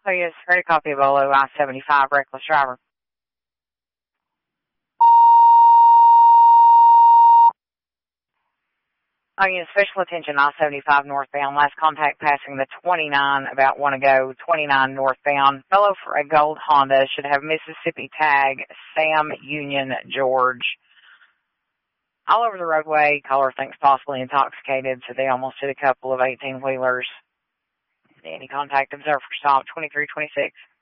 Oh, yes, heard a copy of Olo I-75, reckless driver. Oh, yes, special attention, I-75 northbound. Last contact passing the 29 about 1 ago, 29 northbound. Fellow for a gold Honda should have Mississippi tag, Sam Union George. All over the roadway, caller thinks possibly intoxicated, so they almost hit a couple of 18-wheelers. Any contact observed for stop 2326.